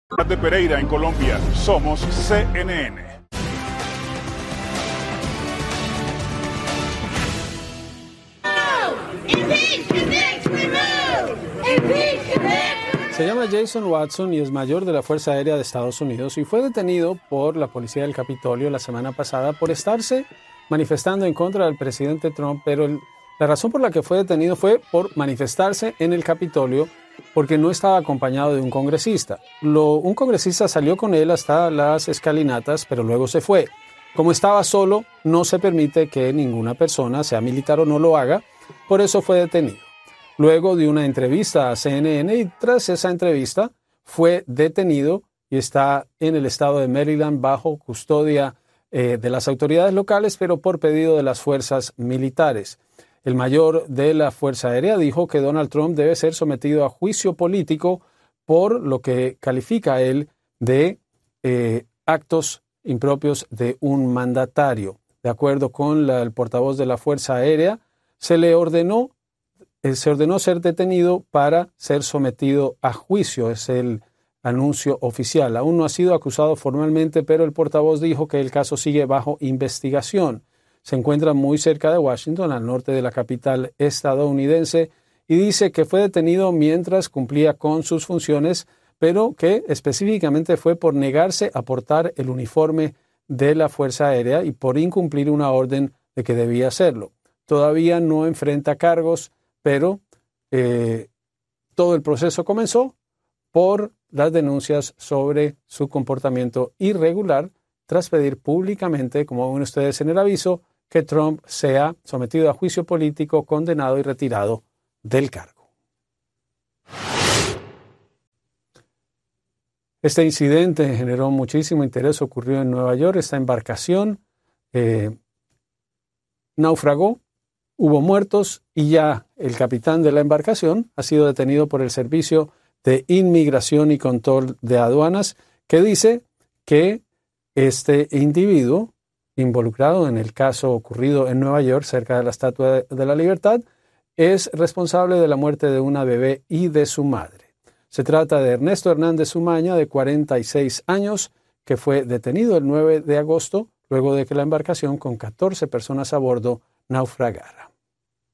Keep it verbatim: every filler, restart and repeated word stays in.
De Pereira en Colombia, somos C N N. Se llama Jason Watson y es mayor de la Fuerza Aérea de Estados Unidos y fue detenido por la policía del Capitolio la semana pasada por estarse manifestando en contra del presidente Trump, pero el, la razón por la que fue detenido fue por manifestarse en el Capitolio porque no estaba acompañado de un congresista. Lo, un congresista salió con él hasta las escalinatas, pero luego se fue. Como estaba solo, no se permite que ninguna persona, sea militar o no, lo haga, por eso fue detenido. Luego de una entrevista a C N N y tras esa entrevista fue detenido y está en el estado de Maryland bajo custodia eh, de las autoridades locales, pero por pedido de las fuerzas militares. El mayor de la Fuerza Aérea dijo que Donald Trump debe ser sometido a juicio político por lo que califica él de eh, actos impropios de un mandatario. De acuerdo con la, el portavoz de la Fuerza Aérea, se le ordenó se ordenó ser detenido para ser sometido a juicio, es el anuncio oficial. Aún no ha sido acusado formalmente, pero el portavoz dijo que el caso sigue bajo investigación. Se encuentra muy cerca de Washington, al norte de la capital estadounidense, y dice que fue detenido mientras cumplía con sus funciones, pero que específicamente fue por negarse a portar el uniforme de la Fuerza Aérea y por incumplir una orden de que debía hacerlo. Todavía no enfrenta cargos, pero eh, todo el proceso comenzó por las denuncias sobre su comportamiento irregular tras pedir públicamente, como ven ustedes en el aviso, que Trump sea sometido a juicio político, condenado y retirado del cargo. Este incidente generó muchísimo interés, ocurrió en Nueva York. Esta embarcación eh, naufragó. Hubo muertos y ya el capitán de la embarcación ha sido detenido por el Servicio de Inmigración y Control de Aduanas, que dice que este individuo involucrado en el caso ocurrido en Nueva York, cerca de la Estatua de la Libertad, es responsable de la muerte de una bebé y de su madre. Se trata de Ernesto Hernández Umaña, de cuarenta y seis años, que fue detenido el nueve de agosto, luego de que la embarcación con catorce personas a bordo naufragara.